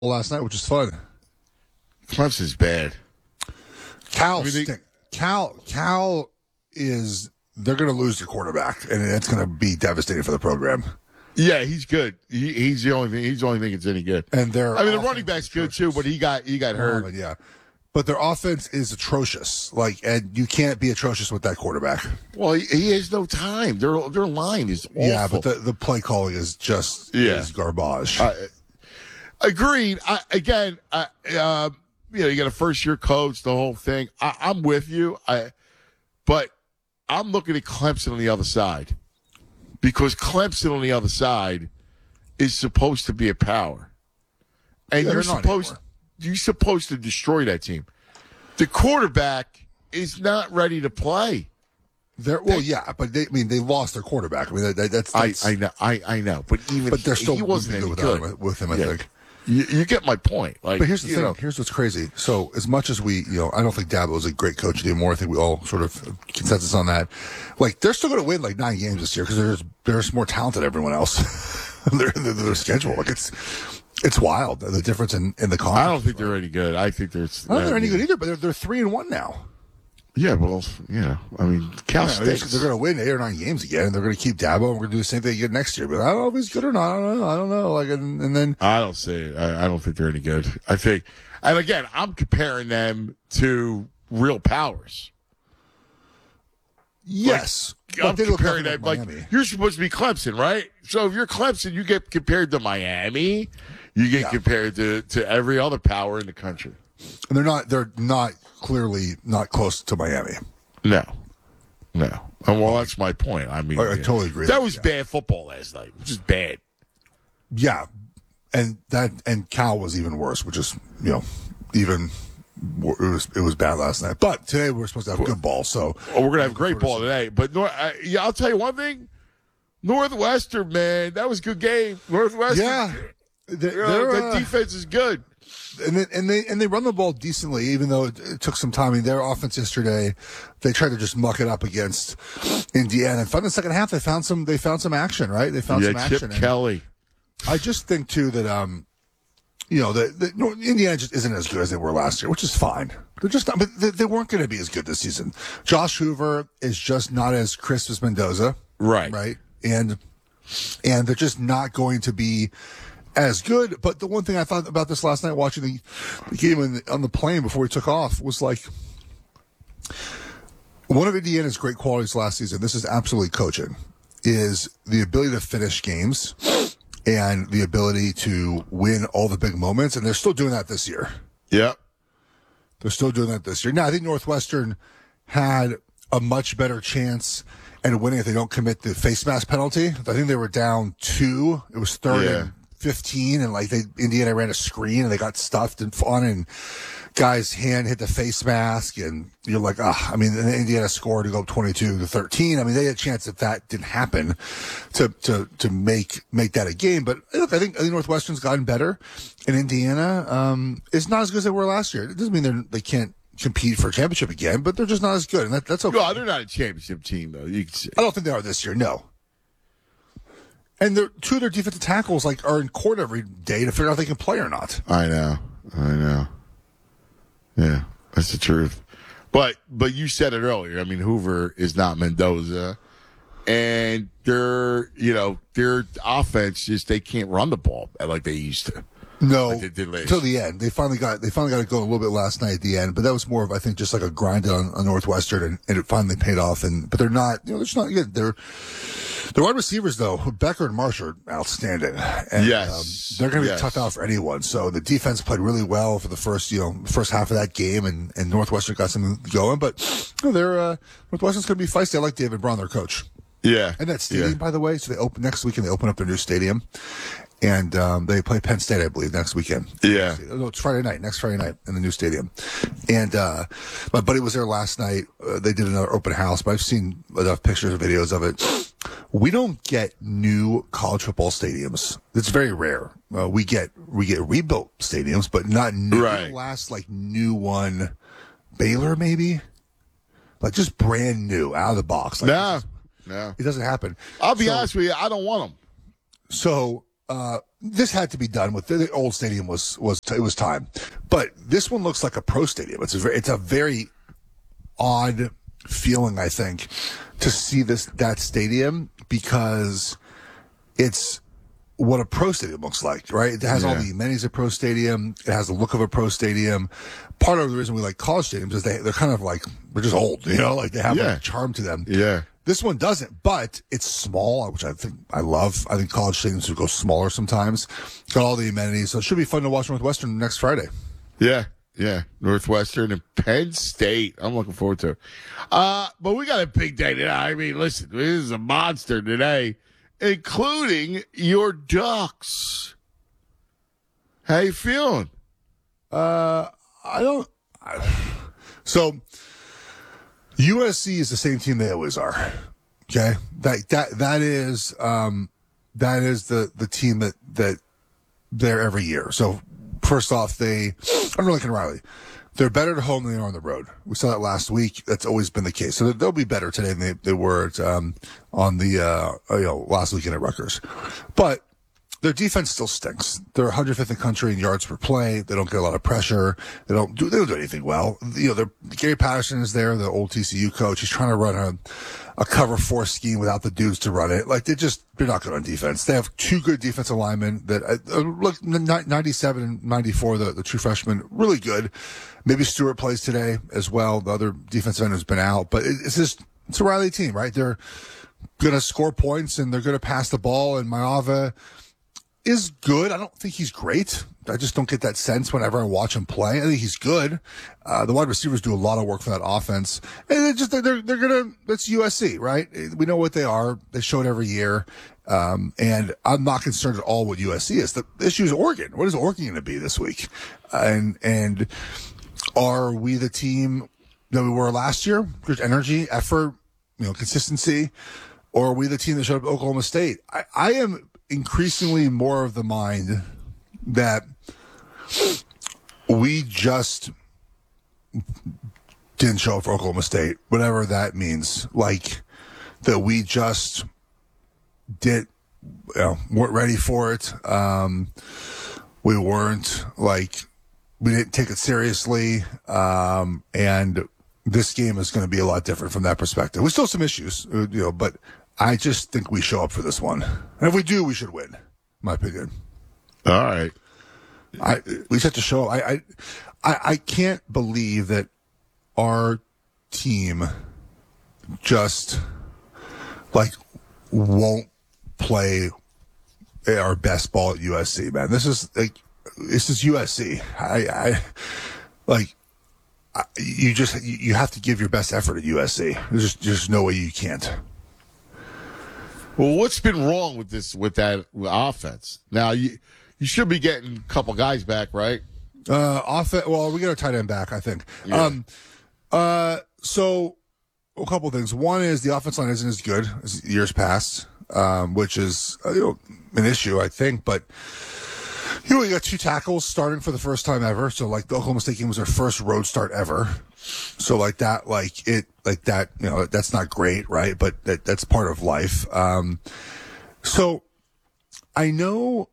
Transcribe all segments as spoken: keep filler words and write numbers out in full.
last night, which is fun. Clemson's bad. Cal, I mean, they, stink. Cal, Cal is. They're going to lose their quarterback, and it's going to be devastating for the program. Yeah, he's good. He, he's the only thing. He's the only thing that's any good. And their I mean, the running back's good too, but he got he got hurt. But yeah, but their offense is atrocious. Like, and you can't be atrocious with that quarterback. Well, he, he has no time. Their their line is awful. Yeah, but the, the play calling is just yeah. is garbage. Uh, agreed. I, again, I, uh, you know, you got a first year coach, the whole thing. I, I'm with you. I, but I'm looking at Clemson on the other side. Because Clemson on the other side is supposed to be a power. And yeah, you're supposed you're supposed to destroy that team. The quarterback is not ready to play. They're, well, they, yeah, but they, I mean, they lost their quarterback. I mean, that, that's, that's I, I know, I, I know, but even but they're still he wasn't any with, good him, with him. I yeah. think you, you get my point. Like, but here's the thing. Know. Here's what's crazy. So, as much as we, you know, I don't think Dabo is a great coach anymore. I think we all sort of consensus on that. Like, they're still going to win like nine games this year because they're just, they're just more talented than everyone else. they're, they're, their schedule, like it's it's wild. The difference in, in the conference. I don't think they're any good. I think they're. I don't think they're any good either. But they're they're three and one now. Yeah, well, yeah. I mean, Cal yeah, State. They're going to win eight or nine games again, and they're going to keep Dabo, and we're going to do the same thing again next year. But I don't know if he's good or not. I don't know. I don't know. Like, and, and then I don't see it. I, I don't think they're any good. I think, and again, I'm comparing them to real powers. Yes, like, I'm comparing them. Like, you're supposed to be Clemson, right? So if you're Clemson, you get compared to Miami. You get yeah. compared to, to every other power in the country. And they're not. They're not clearly not close to Miami. No, no. And well, that's my point. I mean, I, I totally agree. That was yeah. bad football last night. Just bad. Yeah, and that and Cal was even worse, which is you know even it was it was bad last night. But today we're supposed to have good ball, so well, we're gonna have great ball today. But North, I, yeah, I'll tell you one thing. Northwestern, man, that was a good game. Northwestern, yeah, they, you know, the uh, defense is good. And they, and they and they run the ball decently, even though it, it took some time. I mean, their offense yesterday, they tried to just muck it up against Indiana. And finally, the second half, they found some they found some action. Right, they found yeah, some action. Chip Kelly. I just think too that um, you know, that Indiana just isn't as good as they were last year, which is fine. They're just not, but they, they weren't going to be as good this season. Josh Hoover is just not as crisp as Mendoza, right? Right, and and they're just not going to be as good. But the one thing I thought about this last night, watching the, the game in the, on the plane before we took off, was like one of Indiana's great qualities last season. This is absolutely coaching, is the ability to finish games and the ability to win all the big moments. And they're still doing that this year. Yeah, they're still doing that this year. Now I think Northwestern had a much better chance at winning if they don't commit the face mask penalty. I think they were down two. It was third yeah. and fifteen, and like they Indiana ran a screen and they got stuffed and fun, and guy's hand hit the face mask, and you're like, ah, I mean, Indiana scored to go twenty-two to thirteen. I mean, they had a chance if that didn't happen to to to make make that a game. But look, I think I think Northwestern's gotten better, and Indiana um, is not as good as they were last year. It doesn't mean they they can't compete for a championship again, but they're just not as good, and that, that's okay. No, they're not a championship team though. You can say. I don't think they are this year. No. And their, two of their defensive tackles like are in court every day to figure out if they can play or not. I know, I know. Yeah, that's the truth. But but you said it earlier. I mean, Hoover is not Mendoza, and their you know their offense just they can't run the ball like they used to. No, like they did last. Until the end. They finally got they finally got it going a little bit last night at the end, but that was more of I think just like a grind on, on Northwestern, and, and it finally paid off. And but they're not you know they're just not good. They're The wide receivers, though, Becker and Marsh are outstanding. And, yes. Um, they're going to be yes. a tough out for anyone. So the defense played really well for the first, you know, first half of that game, and, and Northwestern got something going. But you know, they're, uh, Northwestern's going to be feisty. I like David Braun, their coach. Yeah. And that stadium, yeah. by the way, so they open next weekend, they open up their new stadium. And um, they play Penn State, I believe, next weekend. Yeah. No, it's Friday night, next Friday night in the new stadium. And uh, my buddy was there last night. Uh, they did another open house, but I've seen enough pictures and videos of it. We don't get new college football stadiums. It's very rare. Uh, we get we get rebuilt stadiums, but not new. Right. Last like new one, Baylor maybe, like just brand new out of the box. Like, no, no, it doesn't happen. I'll be so, honest with you. I don't want them. So. Uh, this had to be done with the, the old stadium was was it was time, but this one looks like a pro stadium. It's a very, it's a very odd feeling, I think, to see this that stadium because it's what a pro stadium looks like, right? It has yeah. all the amenities of a pro stadium. It has the look of a pro stadium. Part of the reason we like college stadiums is they they're kind of like they're just old, you know, like they have yeah. like a charm to them. Yeah. This one doesn't, but it's small, which I think I love. I think college stadiums would go smaller sometimes. Got all the amenities, so it should be fun to watch Northwestern next Friday. Yeah, yeah, Northwestern and Penn State. I'm looking forward to it. Uh, but we got a big day today. I mean, listen, this is a monster today, including your Ducks. How you feeling? Uh, I don't. I, so. U S C is the same team they always are. Okay, that that that is um, that is the, the team that that they're every year. So first off, they under Lincoln Riley, they're better at home than they are on the road. We saw that last week. That's always been the case. So they'll be better today than they, they were at, um, on the uh, you know last weekend at Rutgers, but their defense still stinks. They're one hundred fifth in the country in yards per play. They don't get a lot of pressure. They don't do, they don't do anything well. You know, they're, Gary Patterson is there, the old T C U coach. He's trying to run a, a cover four scheme without the dudes to run it. Like, they just, they're not good on defense. They have two good defensive linemen that, uh, look, ninety-seven and ninety-four, the, the true freshmen, really good. Maybe Stewart plays today as well. The other defensive end has been out, but it, it's just, it's a Riley team, right? They're going to score points and they're going to pass the ball, and Maava is good. I don't think he's great. I just don't get that sense whenever I watch him play. I think he's good. Uh, the wide receivers do a lot of work for that offense. And they're just, they're, they're going to, that's U S C, right? We know what they are. They show it every year. Um, and I'm not concerned at all what U S C is. The issue is Oregon. What is Oregon going to be this week? And, and are we the team that we were last year? There's energy, effort, you know, consistency. Or are we the team that showed up at Oklahoma State? I, I am increasingly more of the mind that we just didn't show up for Oklahoma State, whatever that means. Like, that we just did, you know, weren't ready for it. Um, we weren't, like, we didn't take it seriously. Um, and this game is going to be a lot different from that perspective. We still have some issues, you know, but I just think we show up for this one. And if we do, we should win, in my opinion. All right. I, we just have to show. I, I, I, I can't believe that our team just, like, won't play our best ball at U S C, man. This is, like, this is U S C. I, I, like, I, you just, you have to give your best effort at U S C. There's just, there's no way you can't. Well, what's been wrong with this, with that offense? Now, you you should be getting a couple guys back, right? Uh, off well, we got our tight end back, I think. Yeah. Um, uh, so a couple of things. One is the offense line isn't as good as years past, um, which is uh, you know, an issue, I think. But you know, we got two tackles starting for the first time ever. So, like, the Oklahoma State game was our first road start ever. So, like that, like it, like that, you know, that's not great, right? But that, that's part of life. Um, so I know,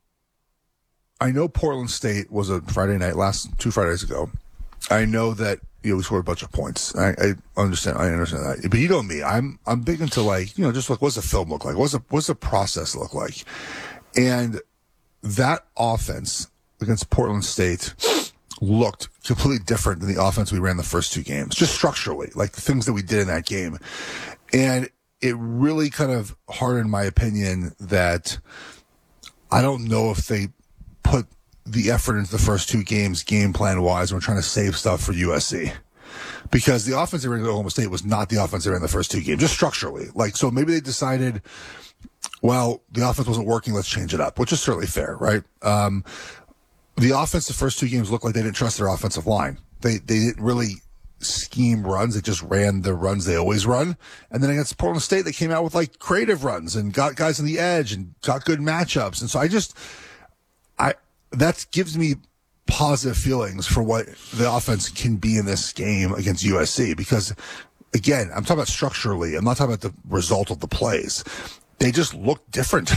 I know Portland State was a Friday night last two Fridays ago. I know that, you know, we scored a bunch of points. I, I understand. I understand that. But you know me, I'm, I'm big into, like, you know, just like, what's the film look like? What's the, what's the process look like? And that offense against Portland State looked completely different than the offense we ran the first two games, just structurally, like the things that we did in that game. And it really kind of hardened my opinion that I don't know if they put the effort into the first two games game plan wise when we're trying to save stuff for U S C. Because the offense they ran at Oklahoma State was not the offense they ran the first two games, just structurally. Like, so maybe they decided, well, the offense wasn't working, let's change it up, which is certainly fair, right? Um, the offense the first two games looked like they didn't trust their offensive line. They they didn't really scheme runs. They just ran the runs they always run. And then against Portland State, they came out with, like, creative runs and got guys on the edge and got good matchups. And so I just, I that gives me positive feelings for what the offense can be in this game against U S C. Because, again, I'm talking about structurally. I'm not talking about the result of the plays. They just look different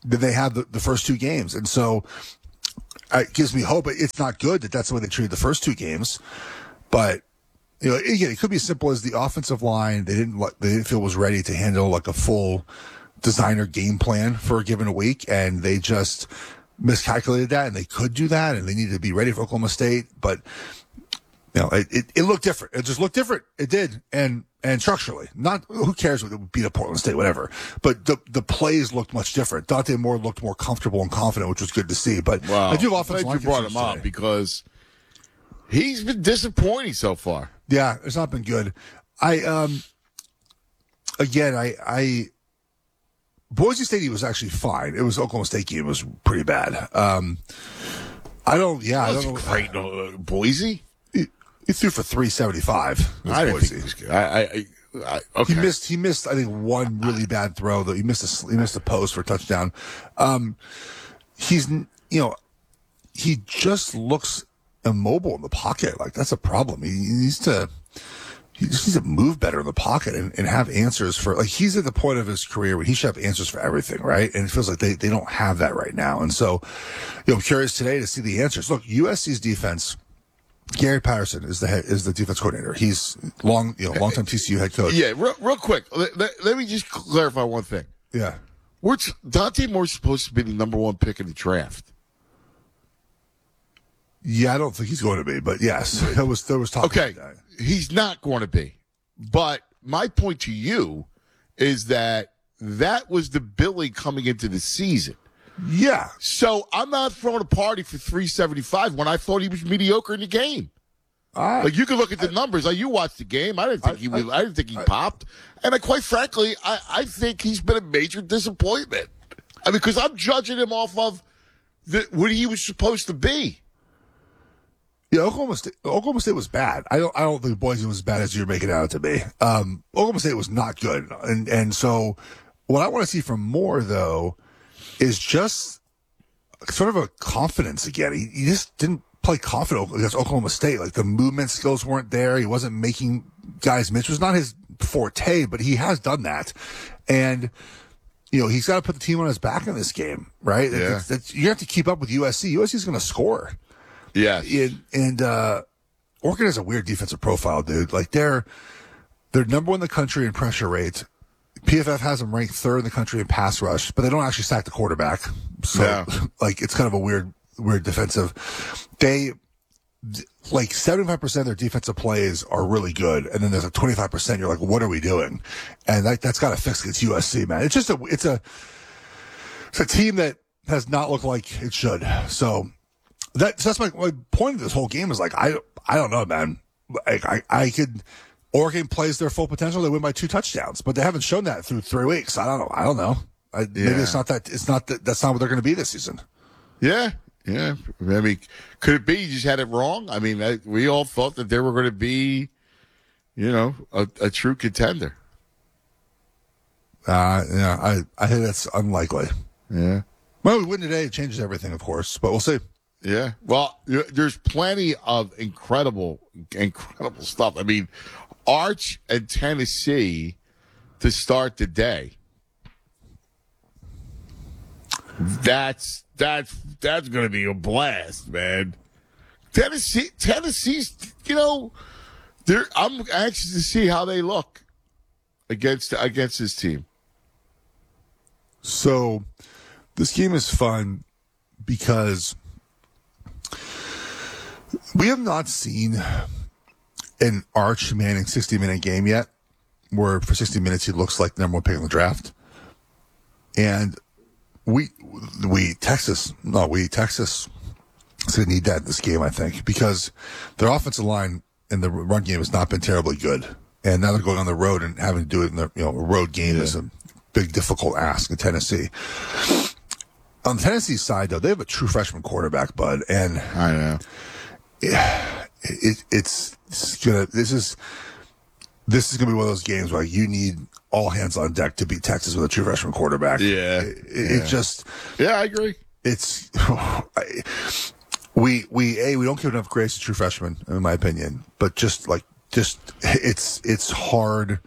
than they have the, the first two games. And so it gives me hope. It's not good that that's the way they treated the first two games. But, you know, again, it could be as simple as the offensive line. They didn't they didn't feel was ready to handle like a full designer game plan for a given week. And they just miscalculated that. And they could do that. And they needed to be ready for Oklahoma State. But, you know, it, it, it looked different. It just looked different. It did. And, and structurally, not, who cares what it would beat up Portland State, whatever. But the, the plays looked much different. Dante Moore looked more comfortable and confident, which was good to see. But wow. I do have offensive line you brought him up because he's been disappointing so far. Yeah, it's not been good. I, um, again, I, I, Boise State, he was actually fine. It was Oklahoma State game was pretty bad. Um, I don't, yeah, That's I don't know. Great. Uh, Boise? He threw for three seventy-five. I didn't think he was good. I, I, I, okay. He missed. He missed. I think one really bad throw. Though he missed a he missed a post for a touchdown. Um, he's you know he just looks immobile in the pocket. Like that's a problem. He, he needs to. He just needs to move better in the pocket and, and have answers for like he's at the point of his career where he should have answers for everything, right? And it feels like they, they don't have that right now. And so, you know, I'm curious today to see the answers. Look, U S C's defense. Gary Patterson is the head, is the defense coordinator. He's long, you know, longtime T C U head coach. Yeah, real, real quick. Let, let, let me just clarify one thing. Yeah, We're t- Dante Moore's supposed to be the number one pick in the draft. yeah. I don't think he's going to be, but yes, there was there was talk. Okay, about that. he's not going to be. But my point to you is that that was the billing coming into the season. Yeah. So I'm not throwing a party for three seventy-five when I thought he was mediocre in the game. I, Like you can look at the numbers. Like you watched the game. I didn't think I, he was. I, I didn't think he I, popped. And I, quite frankly, I, I think he's been a major disappointment. I mean, because I'm judging him off of the, what he was supposed to be. Yeah, Oklahoma State. Oklahoma State was bad. I don't. I don't think Boise was as bad as you're making it out to be. Um, Oklahoma State was not good, and and so what I want to see from Moore though is just sort of a confidence again. He, he just didn't play confident against Oklahoma State. Like the movement skills weren't there. He wasn't making guys miss. It was not his forte, but he has done that, and. You know, he's got to put the team on his back in this game, right? Yeah. It's, it's, you have to keep up with U S C. U S C is going to score. Yeah. And, and uh, Oregon has a weird defensive profile, dude. Like they're they're number one in the country in pressure rate. P F F has them ranked third in the country in pass rush, but they don't actually sack the quarterback. So, Yeah. like, it's kind of a weird, weird defensive. They like seventy-five percent of their defensive plays are really good, and then there's a twenty-five percent you're like, what are we doing? And that that's got to fix against U S C, man. It's just a it's a it's a team that has not looked like it should. So. That, so that's my, my point of this whole game is like, I, I don't know, man. Like, I, I could, Oregon plays their full potential. They win by two touchdowns, but they haven't shown that through three weeks. I don't know. I don't know. I, Yeah. Maybe it's not that, it's not that, that's not what they're going to be this season. Yeah. Yeah. I mean, could it be you just had it wrong? I mean, I, we all thought that they were going to be, you know, a, a true contender. Uh, yeah, I, I think that's unlikely. Yeah. Well, we win today. It changes everything, of course, but we'll see. Yeah. Well, there's plenty of incredible, incredible stuff. I mean, Arch and Tennessee to start the day. That's that's that's going to be a blast, man. Tennessee, Tennessee's, you know, they're, I'm anxious to see how they look against against this team. So, this game is fun because we have not seen an Arch Manning sixty-minute game yet, where for sixty minutes he looks like the number one pick in the draft. And we, we Texas, no, we Texas is going to need that in this game, I think, because their offensive line and the run game has not been terribly good. And now they're going on the road and having to do it in the, you know, a road game Yeah. is a big, difficult ask in Tennessee. On the Tennessee side, though, they have a true freshman quarterback, bud, and I know. it, it, it's, it's gonna. This is this is gonna be one of those games where you need all hands on deck to beat Texas with a true freshman quarterback. Yeah, it, it, yeah. it just. Yeah, I agree. It's I, we we a we don't give enough grace to true freshmen, in my opinion, but just like just it's it's hard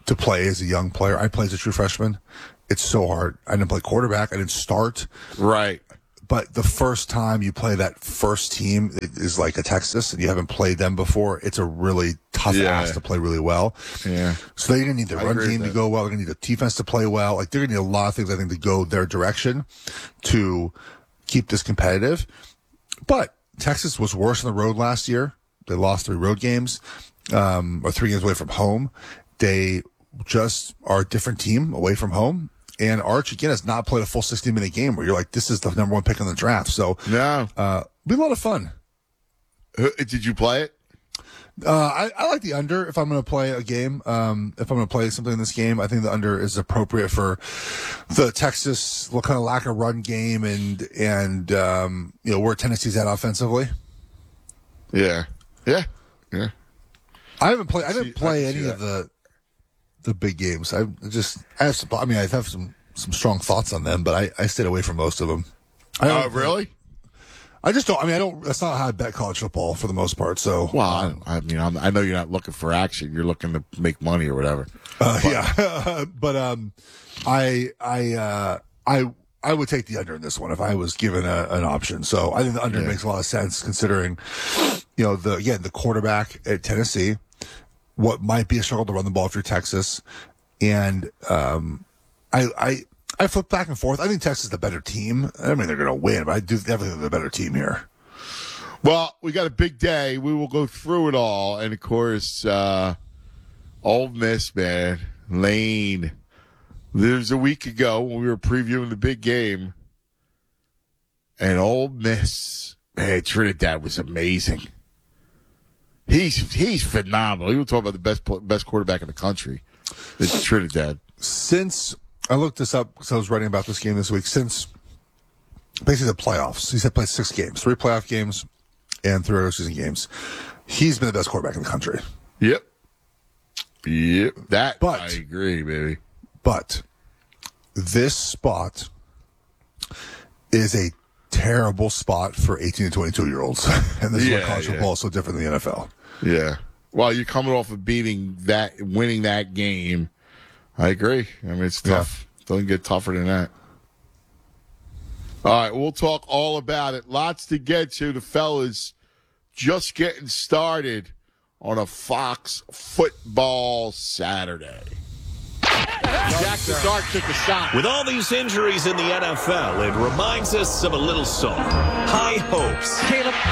to play as a young player. I played as a true freshman. It's so hard. I didn't play quarterback. I didn't start. Right. But the first time you play that first team is like a Texas, and you haven't played them before. It's a really tough Yeah. ask to play really well. Yeah. So they're going to need the I run agree game with to that. go well. They're going to need the defense to play well. Like, they're going to need a lot of things, I think, to go their direction to keep this competitive. But Texas was worse on the road last year. They lost three road games, um, or three games away from home. They just are a different team away from home. And Arch, again, has not played a full sixty-minute game where you're like, this is the number one pick in the draft. So, No. uh, be a lot of fun. Uh, Did you play it? Uh, I, I like the under if I'm going to play a game. Um, if I'm going to play something in this game, I think the under is appropriate for the Texas kind of lack of run game and, and, um, you know, where Tennessee's at offensively. Yeah. Yeah. Yeah. I haven't played, I See, didn't play I can any see of the, the big games. I just, I have some, I mean, I have some, some strong thoughts on them, but I, I stayed away from most of them. I Oh, don't- really? I just don't, I mean, I don't, that's not how I bet college football for the most part. So, Well, I, I mean, I'm, I know you're not looking for action. You're looking to make money or whatever. Uh, yeah, but um, I I uh, I I would take the under in this one if I was given a, an option. So I think the under Yeah. makes a lot of sense considering, you know, the again the quarterback at Tennessee, what might be a struggle to run the ball if you're Texas, and um, I I I flip back and forth. I think Texas is the better team. I mean, they're going to win, but I do definitely think they're the better team here. Well, we got a big day. We will go through it all. And, of course, uh, Ole Miss, man, Lane. There was a week ago when we were previewing the big game. And Ole Miss, man, Trinidad was amazing. He's he's phenomenal. You were talking about the best pl- best quarterback in the country. It's Trinidad. Since I looked this up because I was writing about this game this week, since basically the playoffs, he's had played six games, three playoff games and three regular season games. He's been the best quarterback in the country. Yep. Yep. That But- I agree, baby. But this spot is a terrible spot for eighteen to twenty-two year olds. And this is Yeah, why college yeah. football is so different than the N F L. Yeah. Well, you're coming off of beating that, winning that game. I agree. I mean, it's tough. Doesn't get tougher than that. All right, we'll talk all about it. Lots to get to. The fellas just getting started on a Fox football Saturday. Jack the Dart took a shot. With all these injuries in the N F L, it reminds us of a little song. High hopes. Caleb